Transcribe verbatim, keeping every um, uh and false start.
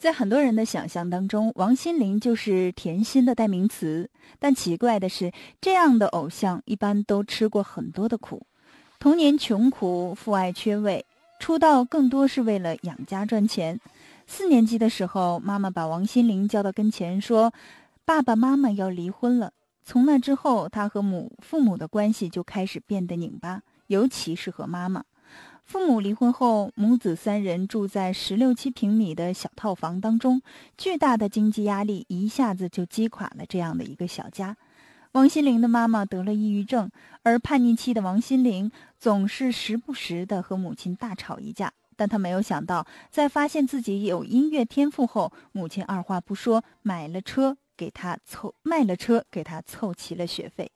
在很多人的想象当中，王心凌就是甜心的代名词。但奇怪的是，这样的偶像一般都吃过很多的苦，童年穷苦，父爱缺位，出道更多是为了养家赚钱。四年级的时候，妈妈把王心凌叫到跟前说，爸爸妈妈要离婚了。从那之后，他和母父母的关系就开始变得拧巴，尤其是和妈妈。父母离婚后，母子三人住在十六七平米的小套房当中，巨大的经济压力一下子就击垮了这样的一个小家。王心凌的妈妈得了抑郁症，而叛逆期的王心凌总是时不时的和母亲大吵一架。但她没有想到，在发现自己有音乐天赋后，母亲二话不说买了车给她凑卖了车给她凑齐了学费。